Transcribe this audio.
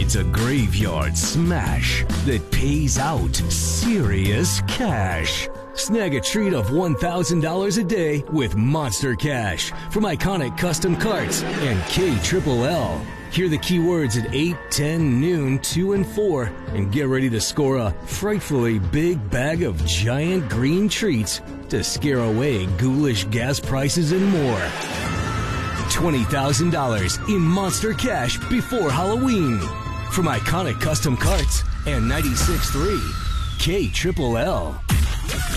It's a graveyard smash that pays out serious cash. Snag a treat of $1,000 a day with Monster Cash from Iconic Custom Carts and KLLL. Hear the keywords at 8, 10, noon, 2, and 4, and get ready to score a frightfully big bag of giant green treats to scare away ghoulish gas prices and more. $20,000 in Monster Cash before Halloween from Iconic Custom Carts and 96.3 KLLL.